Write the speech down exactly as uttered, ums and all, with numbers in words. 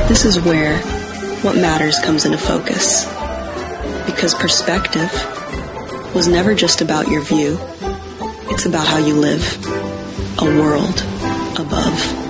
This is where what matters comes into focus. Because perspective was never just about your view. It's about how you live. A world above.